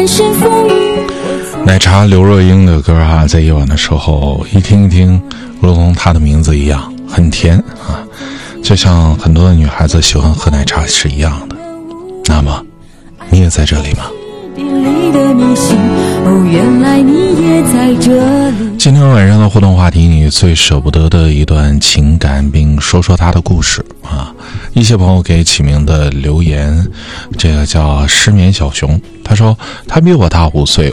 奶茶刘若英的歌啊，在夜晚的时候一听一听，如同她的名字一样很甜啊，就像很多的女孩子喜欢喝奶茶是一样的。那么你也在这里吗？今天晚上的互动话题，你最舍不得的一段情感，并说说他的故事啊。一些朋友给起名的留言，这个叫失眠小熊，他说他比我大5岁，